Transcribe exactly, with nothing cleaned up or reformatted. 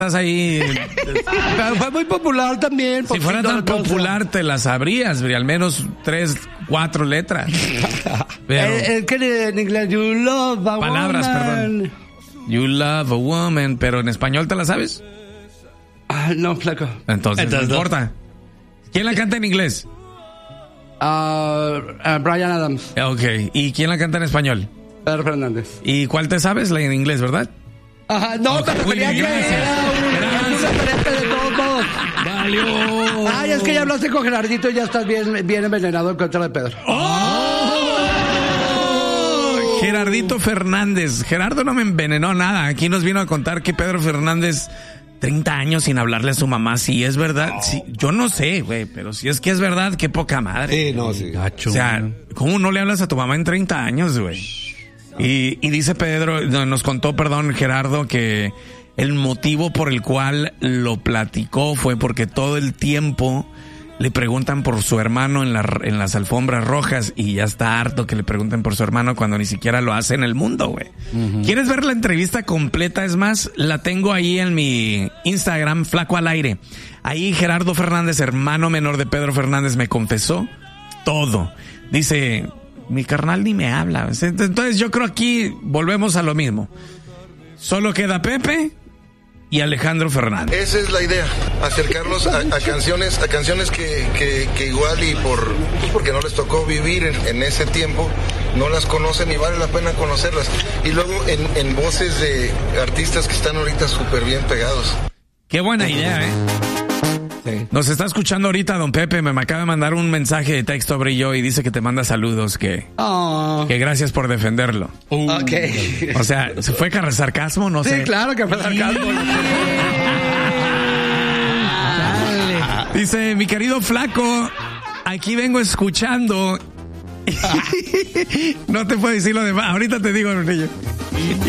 Estás ahí. Pero fue muy popular también. Si fuera tan popular, te la sabrías, al menos tres, cuatro letras. Pero, es, es que en inglés, you love a palabras, woman. perdón. You love a woman, pero en español te la sabes. Ah, no, flaco. Entonces, Entonces no no. importa. ¿Quién la canta en inglés? Uh, uh, Bryan Adams. Ok. ¿Y quién la canta en español? Pedro Fernández. ¿Y cuál te sabes? La en inglés, ¿verdad? Ajá, no, Ok, me refería muy bien, que gracias. era un, Gracias. un referente de todos modos. ¡Valió! Ay, es que ya hablaste con Gerardito y ya estás bien, bien envenenado en contra de Pedro. ¡Oh! Gerardito Fernández. Gerardo no me envenenó nada. Aquí nos vino a contar que Pedro Fernández, treinta años sin hablarle a su mamá. Si es verdad, sí, yo no sé, güey, pero si es que es verdad, qué poca madre. Sí, no, sí. O sea, ¿cómo no le hablas a tu mamá en treinta años, güey? Y, y dice Pedro, no, nos contó, perdón, Gerardo, que el motivo por el cual lo platicó fue porque todo el tiempo le preguntan por su hermano en, la, en las alfombras rojas y ya está harto que le pregunten por su hermano cuando ni siquiera lo hace en el mundo, güey. Uh-huh. ¿Quieres ver la entrevista completa? Es más, la tengo ahí en mi Instagram, Flaco al Aire. Ahí Gerardo Fernández, hermano menor de Pedro Fernández, me confesó todo. Dice, mi carnal ni me habla. Entonces yo creo aquí volvemos a lo mismo. Solo queda Pepe y Alejandro Fernández. Esa es la idea, acercarlos a, a canciones, a canciones que, que, que igual y por, pues porque no les tocó vivir en, en ese tiempo, no las conocen y vale la pena conocerlas. Y luego en, en voces de artistas que están ahorita súper bien pegados. Qué buena idea, ¿eh? Sí. Nos está escuchando ahorita don Pepe, me acaba de mandar un mensaje de texto, Brillo, y dice que te manda saludos, que, oh. que gracias por defenderlo. Uh. Ok. O sea, ¿se fue sarcasmo? No sí, sé. Sí, claro que fue sarcasmo. Dice, mi querido Flaco, aquí vengo escuchando. No te puedo decir lo demás, ahorita te digo, Brillo.